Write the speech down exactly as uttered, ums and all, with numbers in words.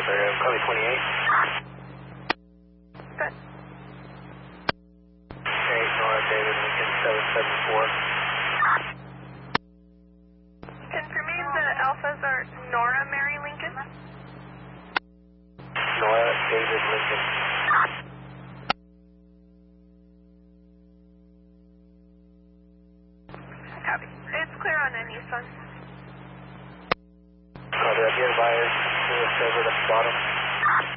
North area, Cody twenty-eight. Good. eight Nora, David Lincoln seven seven four. Confirming the alphas are Nora Mary Lincoln. Nora, David Lincoln. Copy. It's clear on any sun. Copy, I get advised, Lewis over the bottom.